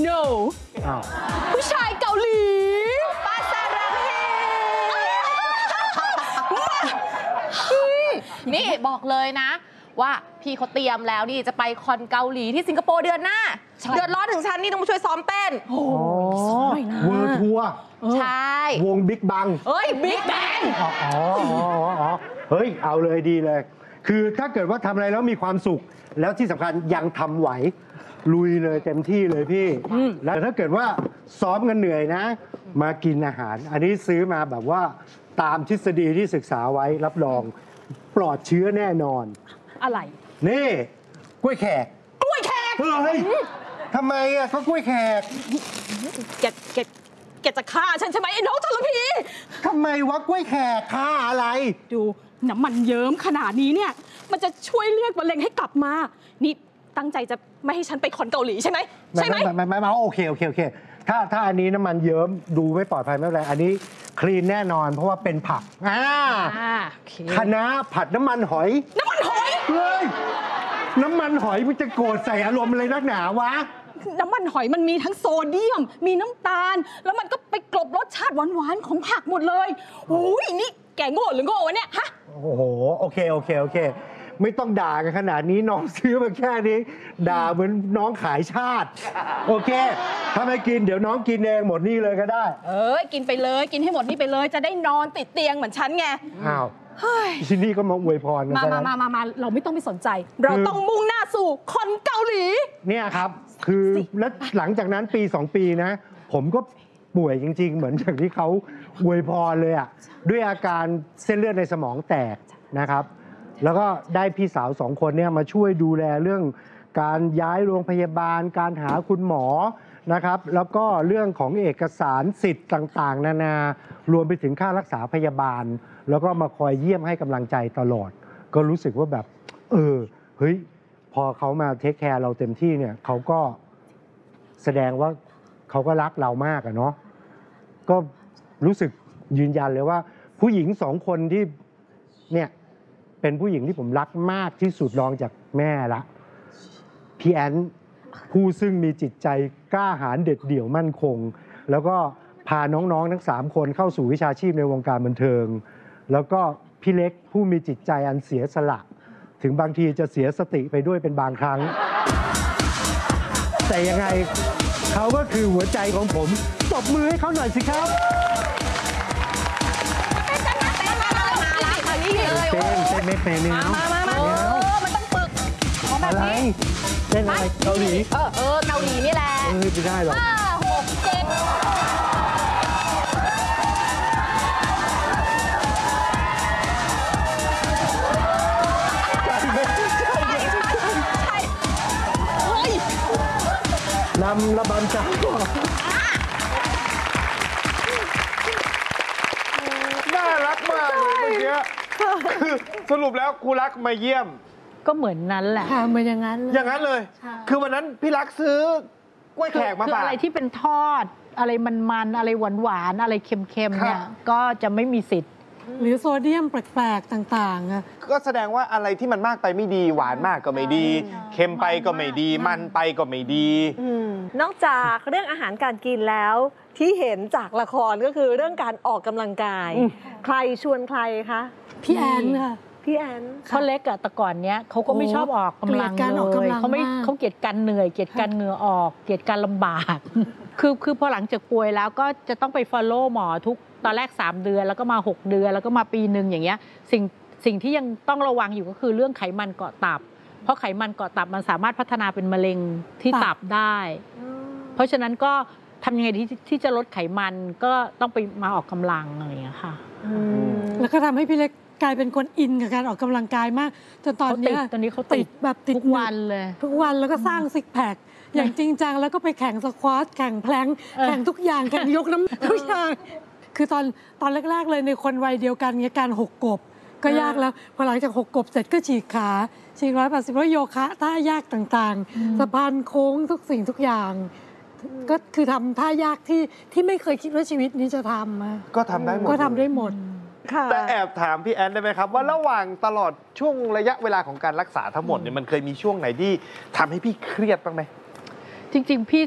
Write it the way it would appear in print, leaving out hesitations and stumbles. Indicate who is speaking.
Speaker 1: no ผู้ชายเกาหลีปาซารังเฮนี่บอกเลยนะว่าพี่เขาเตรียมแล้วนี่จะไปคอนเกาหลีที่สิงคโปร์เดือนหน้าเดือดร้อนถึงฉันนี่ต้องมาช่วยซ้อมเต้นโอ้ยนะ
Speaker 2: เวิร์ทัวร์
Speaker 1: ใช่
Speaker 2: วงบิ๊กบัง
Speaker 1: บิ๊กแบง
Speaker 2: เฮ้ยเอาเลยดีเลยคือถ้าเกิดว่าทำอะไรแล้วมีความสุขแล้วที่สำคัญยังทำไหวลุยเลยเต็มที่เลยพี่แล้วถ้าเกิดว่าซ้อมกันเหนื่อยนะมากินอาหารอันนี้ซื้อมาแบบว่าตามทฤษฎีที่ศึกษาไว้รับรองปลอดเชื้อแน่นอน
Speaker 1: อะไร
Speaker 2: นี่กล้วยแขกเฮ้ยทำไมอ่ะก็กล้วยแขก
Speaker 1: แกจะฆ่าฉันใช่ไหมไอ้น้องทรพี
Speaker 2: ทำไมวะกล้วยแขกฆ่าอะไร
Speaker 1: ดูน้ำมันเยิ้มขนาดนี้เนี่ยมันจะช่วยเรียกมะเร็งให้กลับมานี่ตั้งใจจะไม่ให้ฉันไปคอนเกาหลีใช่ไหม
Speaker 2: ไม่โอเคถ้าอันนี้น้ำมันเยิ้มดูไม่ปลอดภัยไม่เป็นไรอันนี้คลีนแน่นอนเพราะว่าเป็นผักคะน้าผัดน้ำมันหอยเฮ้ยน้ำมันหอยมันจะโกรธใส่อารมณ์อะไรนักหนาวะ
Speaker 1: น้ำมันหอยมันมีทั้งโซเดียมมีน้ำตาลแล้วมันก็ไปกลบรสชาติหวานๆของผักหมดเลยโอ้ยนี่แกโง่หรือโง่วะเนี่ยฮะ
Speaker 2: โอ้โหโอเคไม่ต้องด่ากันขนาดนี้น้องซื้อมาแค่นี้ด่าเหมือนน้องขายชาติโอเคถ้าไม่กินเดี๋ยวน้องกินเองหมดนี่เลยก็ได้
Speaker 1: กินไปเลยกินให้หมดนี่ไปเลยจะได้นอนติดเตียงเหมือนฉันไง
Speaker 2: อ้าวที่นี่ก็มาอวยพรกัน
Speaker 1: มาเราไม่ต้องไปสนใจเราต้องมุ่งหน้าสู่คอนเกาหลี
Speaker 2: เนี่ยครับคือแล้วหลังจากนั้นปี 2 ปีนะผมก็ป่วยจริงๆเหมือนอย่างที่เขาอวยพรเลยอ่ะด้วยอาการเส้นเลือดในสมองแตกนะครับแล้วก็ได้พี่สาว2 คนเนี่ยมาช่วยดูแลเรื่องการย้ายโรงพยาบาลการหาคุณหมอนะครับแล้วก็เรื่องของเอกสารสิทธิ์ต่างๆนานารวมไปถึงค่ารักษาพยาบาลแล้วก็มาคอยเยี่ยมให้กำลังใจตลอดก็รู้สึกว่าแบบเฮ้ยพอเขามาเทคแคร์เราเต็มที่เนี่ยเขาก็แสดงว่าเขาก็รักเรามากอะเนาะก็รู้สึกยืนยันเลยว่าผู้หญิง2 คนที่เนี่ยเป็นผู้หญิงที่ผมรักมากที่สุดรองจากแม่ละพี่แอนผู้ซึ่งมีจิตใจกล้าหาญเด็ดเดี่ยวมั่นคงแล้วก็พาน้องๆทั้ง3 คนเข้าสู่วิชาชีพในวงการบันเทิงแล้วก็พี่เล็กผู้มีจิตใจอันเสียสละถึงบางทีจะเสียสติไปด้วยเป็นบางครั้งแต่ยังไงเขาก็คือหัวใจของผมตบมือให้เขาหน่อยสิครับเต้นไม่เป็นเลย
Speaker 1: มามันต้องฝึกของแบบนี้
Speaker 2: เต้นอะไรเกาหลี
Speaker 1: เกาหลีนี่แหละ
Speaker 2: ไม่ได้หรอก
Speaker 1: 5 6 7
Speaker 2: นำระบำจัง
Speaker 3: น่ารักมากเลยเมื่อกี้คือสรุปแล้วครูรักมาเยี่ยม
Speaker 4: ก็เหมือนนั้นแหละ
Speaker 1: ค่ะเหมือนอย่างนั้น
Speaker 3: เลยคือวันนั้นพี่รักซื้อกล้วยแขกมาฝาก
Speaker 4: อะไรที่เป็นทอดอะไรมันอะไรหวานอะไรเค็มๆเนี่ยก็จะไม่มีสิทธิ์
Speaker 1: หรือโซเดียมแปลกๆต่างๆ
Speaker 3: ก็แสดงว่าอะไรที่มันมากไปไม่ดีหวานมากก็ไม่ดีเค็มไปก็ไม่ดีมันไปก็ไม่ดี
Speaker 5: นอกจากเรื่องอาหารการกินแล้วที่เห็นจากละครก็คือเรื่องการออกกำลังกายใครชวนใครคะ
Speaker 1: พี่แอนค่ะ
Speaker 5: พี่แอน
Speaker 4: เขาเล็กอะแต่ก่อนเนี้ยเขาก็ไม่ชอบออกกำลังเลยเขาเกลียดการเหนื่อยเกลียดการเหงื่อออกเกลียดการลำบากคือพอหลังจากป่วยแล้วก็จะต้องไป follow หมอทุกตอนแรก3 เดือนแล้วก็มา6 เดือนแล้วก็มาปีนึงอย่างเงี้ยสิ่งที่ยังต้องระวังอยู่ก็คือเรื่องไขมันเกาะตับเพราะไขมันเกาะตับมันสามารถพัฒนาเป็นมะเร็งที่ตับได้เพราะฉะนั้นก็ทำยังไงที่จะลดไขมันก็ต้องไปมาออกกำลังอะไรอย่างเงี้ยค่ะ
Speaker 1: แล้วก็ทำให้พี่เล็กกลายเป็นคนอินกับการออกกำลังกายมากจนตอนนี้
Speaker 4: เขาติด
Speaker 1: แบบติด
Speaker 4: ทุกวันเลย
Speaker 1: ทุกวันแล้วก็สร้างซิกแพคอย่างจริงจังแล้วก็ไปแข่งสควอตแข่งแพลงแข่งทุกอย่างแข่งยกน้ำทุกอย่างคือตอนแรกๆเลยในคนวัยเดียวกันการ6 กบก็ยากแล้วพอหลังจาก6 กบเสร็จก็ฉีกขาฉีก180แล้วโยคะท่ายากต่างๆสะพานโค้งทุกสิ่งทุกอย่างก็คือทำท่ายากที่ไม่เคยคิดว่าชีวิตนี้จะทำ
Speaker 3: ก็ทำได้หมดแต่แอบถามพี่แอนได้ไหมครับว่าระหว่างตลอดช่วงระยะเวลาของการรักษาทั้งหมดเนี่ยมันเคยมีช่วงไหนที่ทำให้พี่เครียดบ้างไหม
Speaker 4: จริงๆพี่